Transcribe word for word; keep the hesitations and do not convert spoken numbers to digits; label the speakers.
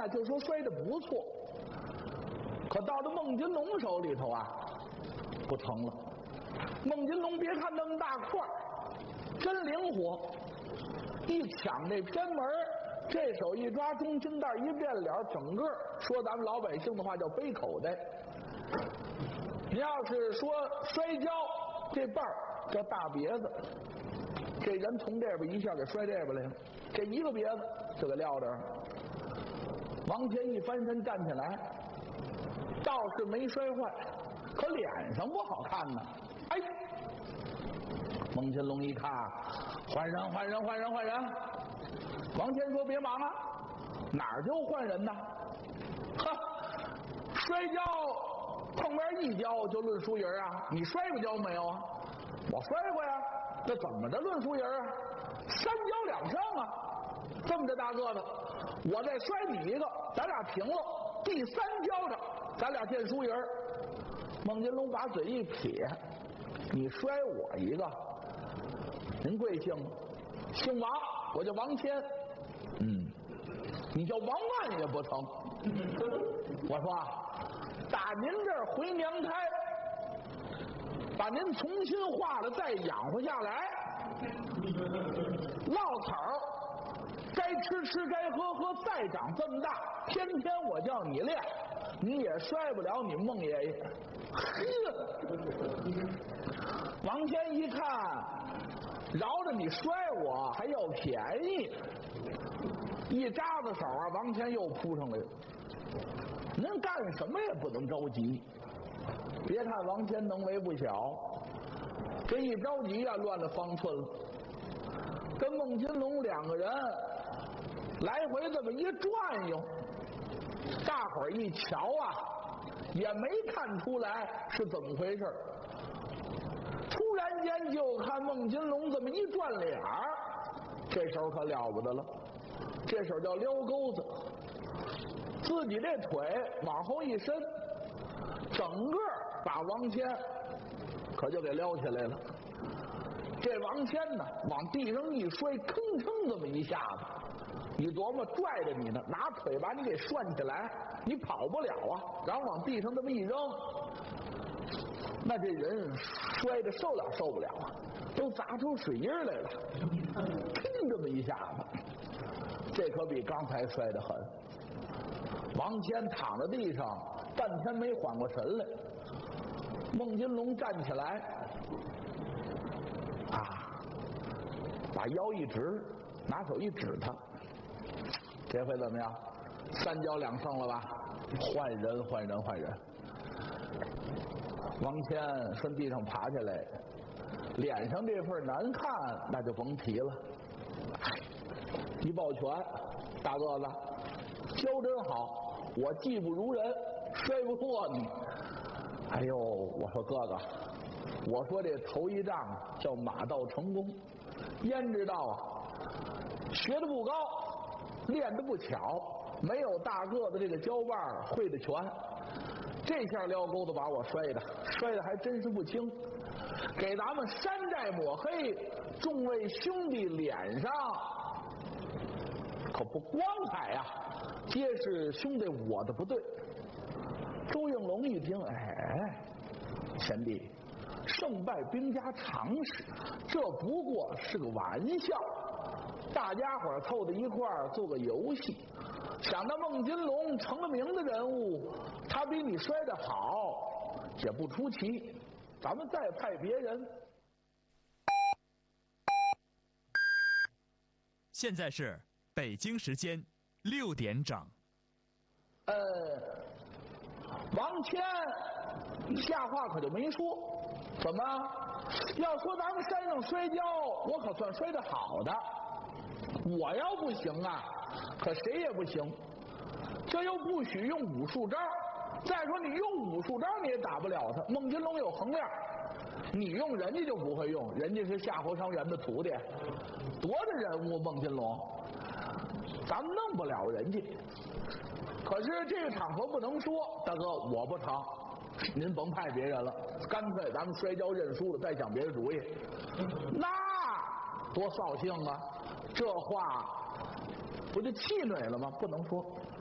Speaker 1: 就说摔得不错，可到了孟金龙手里头啊，不成了。孟金龙别看那么大块儿，真灵活，一抢这偏门，这手一抓中心带，一变了，整个说咱们老百姓的话叫背口袋。你要是说摔跤，这瓣儿叫大别子，这人从这边一下给摔这边来了，这一个别子就给撂这儿。王谦一翻身站起来，倒是没摔坏，可脸上不好看呢。哎，孟金龙一看，换人，换人，换人，换人。王谦说：“别忙啊，哪儿就换人呢？哈，摔跤碰边一跤就论输赢啊？你摔过跤没有啊？我摔过呀。这怎么着论输赢啊？三跤两胜啊！这么着大个子，我再摔你一个，咱俩平了。第三跤着，咱俩见输赢。”孟金龙把嘴一撇：“你摔我一个，您贵姓？姓王，我叫王谦。嗯，你叫王万也不成。我说啊，打您这儿回娘胎，把您重新化了再养活下来，落草该吃吃该喝喝，再长这么大，天天我叫你练，你也摔不了你孟爷爷。”呵，王谦一看，饶着你摔我还要便宜，一扎子手啊，王谦又扑上来了。您干什么也不能着急，别看王谦能为不小，这一着急啊，乱了方寸了。跟孟金龙两个人来回这么一转悠，大伙儿一瞧啊，也没看出来是怎么回事。突然间就看孟金龙这么一转脸儿，这手可了不得了，这手叫撩钩子，自己这腿往后一伸，整个把王谦可就给撩起来了。这王谦呢，往地上一摔，吭哧这么一下子，你琢磨拽着你呢，拿腿把你给涮起来，你跑不了啊，然后往地上这么一扔，那这人摔得受了受不了啊，都砸出水印来了，砰这么一下子，这可比刚才摔得狠。王谦躺在地上半天没缓过神来，孟金龙站起来啊，把腰一直，拿手一指他，这回怎么样？三跤两胜了吧？换人，换人，换人。王谦顺地上爬起来，脸上这份难看那就甭提了。一抱拳，大个子，教真好，我技不如人，摔不过你。哎呦，我说哥哥，我说这头一仗叫马到成功，焉知道啊，学的不高，练的不巧，没有大个子这个交伴会的全。这下撩钩子把我摔的，摔的还真是不轻，给咱们山寨抹黑，众位兄弟脸上可不光彩呀、啊，皆是兄弟我的不对。周应龙一听，哎，贤弟，胜败兵家常识，这不过是个玩笑，大家伙凑在一块儿做个游戏。想到孟金龙成了名的人物，他比你摔得好也不出奇，咱们再派别人。
Speaker 2: 现在是北京时间六点整。
Speaker 1: 呃，王谦下话可就没说，怎么？要说咱们山上摔跤，我可算摔得好的。我要不行啊，可谁也不行。这又不许用武术招，再说你用武术招你也打不了他。孟金龙有横链，你用人家就不会用，人家是夏侯尚元的徒弟，多大人物孟金龙，咱们弄不了人家。可是这个场合不能说，大哥我不成，您甭派别人了，干脆咱们摔跤认输了，再想别的主意。那多扫兴啊！这话不就气馁了吗？不能说。